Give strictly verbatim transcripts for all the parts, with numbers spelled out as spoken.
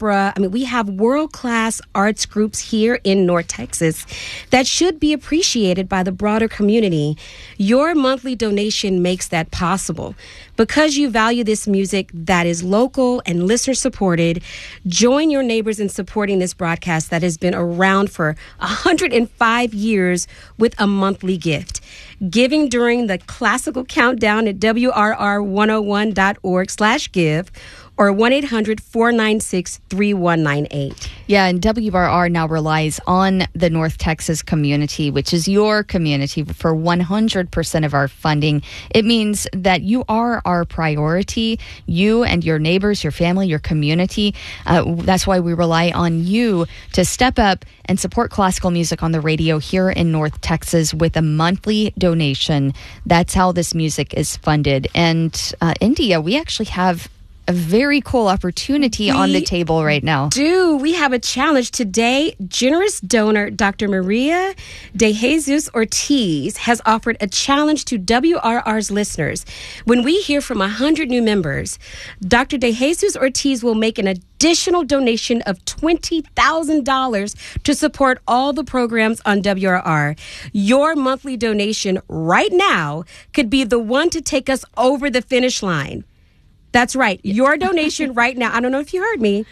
opera. I mean, we have world-class arts groups here in North Texas that should be appreciated by the broader community. Your monthly donation makes that possible. Because you value this music that is local and listener-supported, join your neighbors in supporting this broadcast that has been around for one hundred five years with a monthly gift. Giving during the classical countdown at W R R one oh one dot org slash give or one eight hundred four nine six three one nine eight. Yeah, and W R R now relies on the North Texas community, which is your community, for one hundred percent of our funding. It means that you are our priority, you and your neighbors, your family, your community. Uh, that's why we rely on you to step up and support classical music on the radio here in North Texas with a monthly donation. That's how this music is funded. And uh, India, we actually have a very cool opportunity we on the table right now. Do we have a challenge today? Generous donor Doctor Maria de Jesus Ortiz has offered a challenge to W R R's listeners. When we hear from one hundred new members, Doctor de Jesus Ortiz will make an additional donation of twenty thousand dollars to support all the programs on W R R. Your monthly donation right now could be the one to take us over the finish line. That's right. Your donation right now, I don't know if you heard me,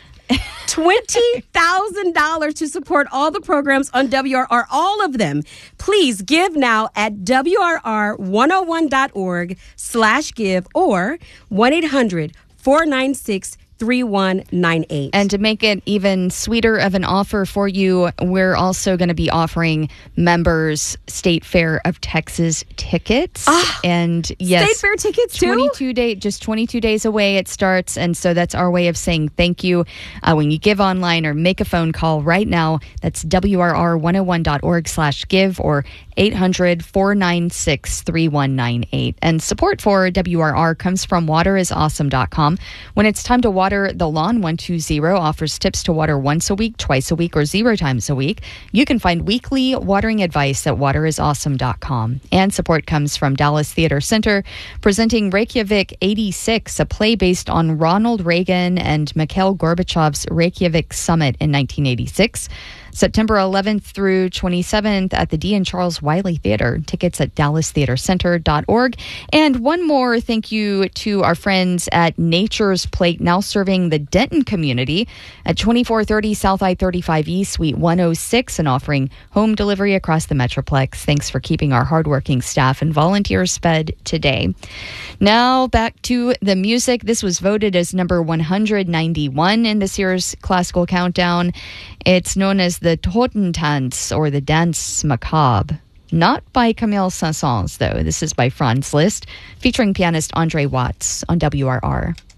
twenty thousand dollars to support all the programs on W R R, all of them. Please give now at W R R one oh one dot org slash give or one eight hundred four nine six three one nine eight. And to make it even sweeter of an offer for you, we're also going to be offering members State Fair of Texas tickets. Ah, and yes, State Fair tickets too? twenty-two day, just twenty-two days away it starts. And so that's our way of saying thank you. Uh, when you give online or make a phone call right now, that's W R R one oh one dot org slash give or eight hundred four nine six three one nine eight. And support for W R R comes from water is awesome dot com. When it's time to water the lawn, one two zero offers tips to water once a week, twice a week, or zero times a week. You can find weekly watering advice at water is awesome dot com. And support comes from Dallas Theater Center, presenting Reykjavik eighty-six, a play based on Ronald Reagan and Mikhail Gorbachev's Reykjavik Summit in nineteen eighty-six. September eleventh through twenty-seventh at the D and Charles Wiley Theater. Tickets at dallas theater center dot org. And one more thank you to our friends at Nature's Plate, now serving the Denton community at twenty-four thirty South I thirty-five E, Suite one oh six, and offering home delivery across the Metroplex. Thanks for keeping our hardworking staff and volunteers fed today. Now back to the music. This was voted as number one hundred ninety-one in this year's classical countdown. It's known as the Totentanz, or the Dance Macabre. Not by Camille Saint-Saëns, though. This is by Franz Liszt, featuring pianist Andre Watts on W R R.